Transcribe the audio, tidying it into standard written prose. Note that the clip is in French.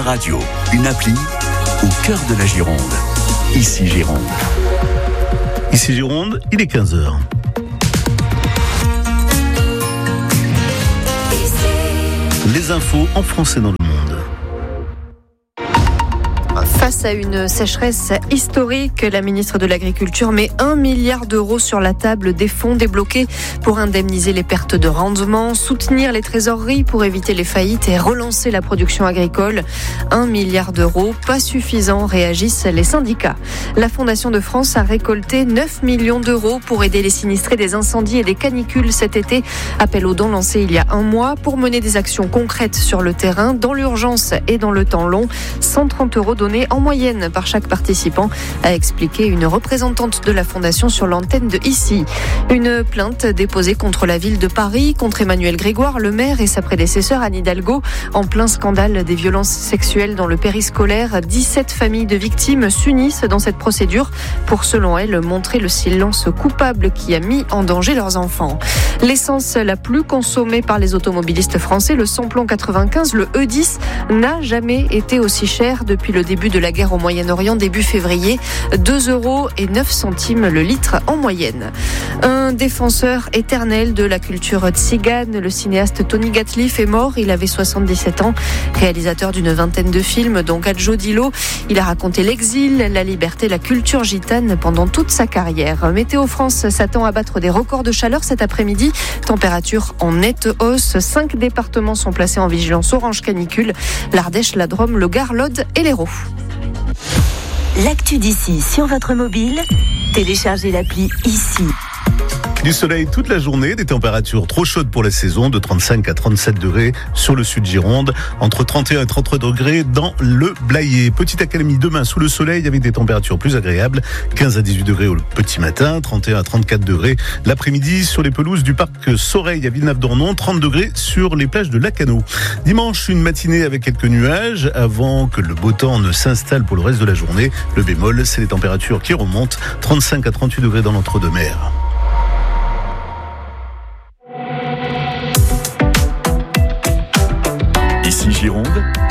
Radio, une appli au cœur de la Gironde. Ici Gironde. Ici Gironde, il est 15h. Les infos en français dans le monde. Face à une sécheresse historique, la ministre de l'Agriculture met 1 milliard d'euros sur la table des fonds débloqués pour indemniser les pertes de rendement, soutenir les trésoreries pour éviter les faillites et relancer la production agricole. 1 milliard d'euros, pas suffisant, réagissent les syndicats. La Fondation de France a récolté 9 millions d'euros pour aider les sinistrés des incendies et des canicules cet été. Appel aux dons lancé il y a un mois pour mener des actions concrètes sur le terrain, dans l'urgence et dans le temps long. 130 euros donnés en moyenne par chaque participant, a expliqué une représentante de la Fondation sur l'antenne de Ici. Une plainte déposée contre la ville de Paris, contre Emmanuel Grégoire, le maire, et sa prédécesseur Anne Hidalgo, en plein scandale des violences sexuelles dans le périscolaire. 17 familles de victimes s'unissent dans cette procédure pour, selon elles, montrer le silence coupable qui a mis en danger leurs enfants. L'essence la plus consommée par les automobilistes français, le samplon 95, le E10, n'a jamais été aussi cher depuis le début de la guerre au Moyen-Orient, début février. 2,09 € le litre en moyenne. Un défenseur éternel de la culture tzigane, le cinéaste Tony Gatliff, est mort. Il avait 77 ans. Réalisateur d'une vingtaine de films, dont Gadjo Dilo. Il a raconté l'exil, la liberté, la culture gitane pendant toute sa carrière. Météo France s'attend à battre des records de chaleur cet après-midi. Température en nette hausse. 5 départements sont placés en vigilance orange canicule. L'Ardèche, la Drôme, le Gard, l'Aude et l'Hérault. L'actu d'ici sur votre mobile, téléchargez l'appli Ici. Du soleil toute la journée, des températures trop chaudes pour la saison, de 35 à 37 degrés sur le sud Gironde, entre 31 et 33 degrés dans le Blayais. Petite accalmie demain sous le soleil avec des températures plus agréables, 15 à 18 degrés au petit matin, 31 à 34 degrés l'après-midi sur les pelouses du parc Soreille à Villeneuve-d'Ornon, 30 degrés sur les plages de Lacano. Dimanche, une matinée avec quelques nuages avant que le beau temps ne s'installe pour le reste de la journée. Le bémol, c'est les températures qui remontent, 35 à 38 degrés dans l'entre-deux-mer. Ici Gironde,